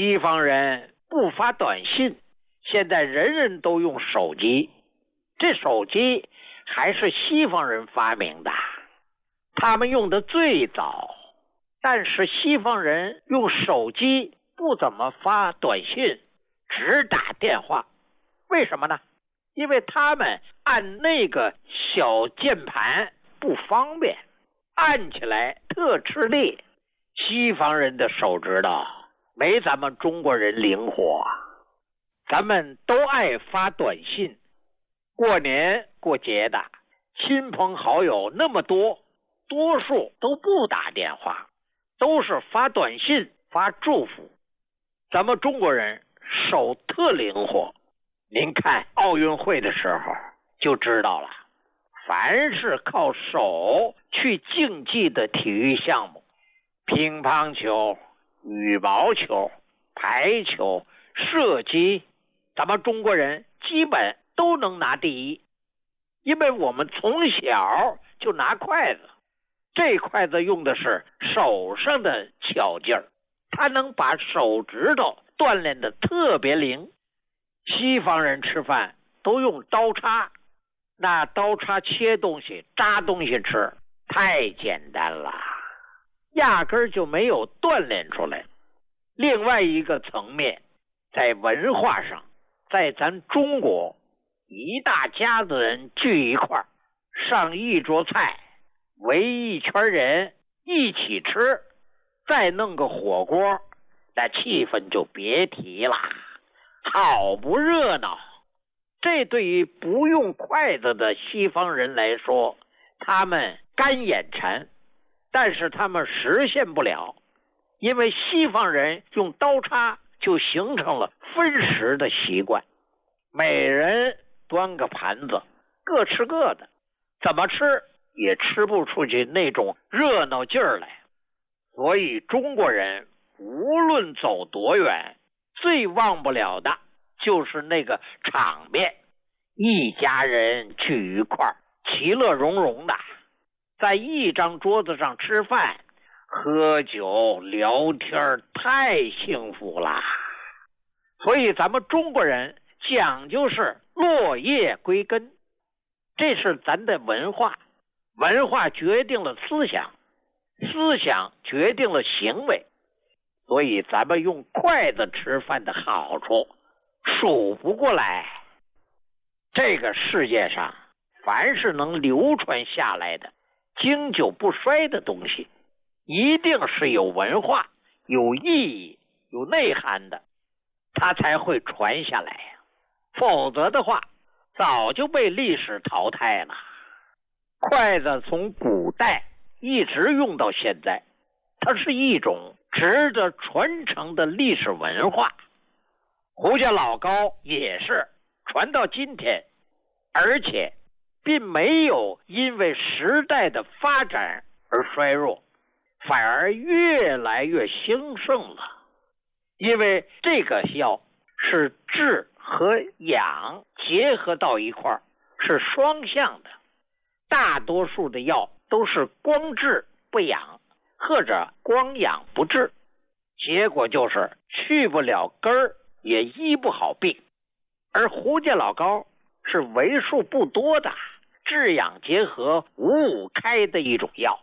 西方人不发短信，现在人人都用手机，这手机还是西方人发明的，他们用的最早。但是西方人用手机不怎么发短信，只打电话。为什么呢？因为他们按那个小键盘不方便，按起来特吃力。西方人的手指头没咱们中国人灵活，咱们都爱发短信。过年过节的，亲朋好友那么多，多数都不打电话，都是发短信发祝福。咱们中国人手特灵活，您看奥运会的时候就知道了，凡是靠手去竞技的体育项目，乒乓球、羽毛球、排球、射击，咱们中国人基本都能拿第一。因为我们从小就拿筷子，这筷子用的是手上的巧劲儿，它能把手指头锻炼得特别灵。西方人吃饭都用刀叉，那刀叉切东西扎东西吃太简单了，压根儿就没有锻炼出来。另外一个层面，在文化上，在咱中国，一大家子人聚一块儿，上一桌菜，围一圈人一起吃，再弄个火锅，那气氛就别提了，好不热闹。这对于不用筷子的西方人来说，他们干眼馋，但是他们实现不了，因为西方人用刀叉就形成了分食的习惯，每人端个盘子，各吃各的，怎么吃也吃不出去那种热闹劲儿来。所以中国人无论走多远，最忘不了的就是那个场面，一家人聚一块儿，其乐融融的，在一张桌子上吃饭、喝酒、聊天，太幸福了。所以咱们中国人讲究是落叶归根，这是咱的文化，文化决定了思想，思想决定了行为。所以咱们用筷子吃饭的好处数不过来。这个世界上凡是能流传下来的经久不衰的东西，一定是有文化、有意义、有内涵的，它才会传下来。否则的话，早就被历史淘汰了。筷子从古代一直用到现在，它是一种值得传承的历史文化。胡家老高也是传到今天，而且并没有因为时代的发展而衰弱，反而越来越兴盛了。因为这个药是治和养结合到一块儿，是双向的。大多数的药都是光治不养，或者光养不治，结果就是去不了根儿，也医不好病。而胡家老高是为数不多的治养结合5-5开的一种药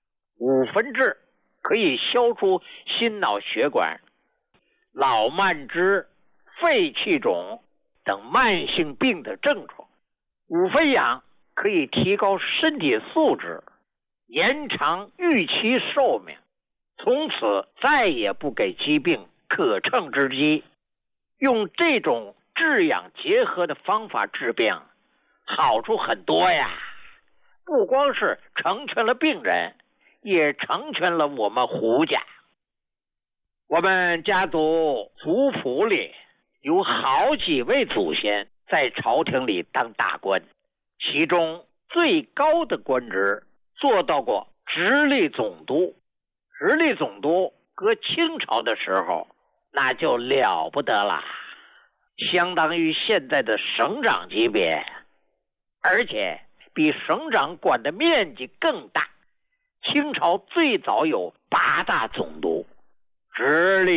，5分治可以消除心脑血管、老慢支、肺气肿等慢性病的症状，5分养可以提高身体素质，延长预期寿命，从此再也不给疾病可乘之机。用这种治养结合的方法治病，好处很多呀，不光是成全了病人，也成全了我们胡家。我们家族族谱里有好几位祖先在朝廷里当大官，其中最高的官职做到过直隶总督。直隶总督搁清朝的时候那就了不得了，相当于现在的省长级别，而且比省长管的面积更大。清朝最早有8大总督，直隶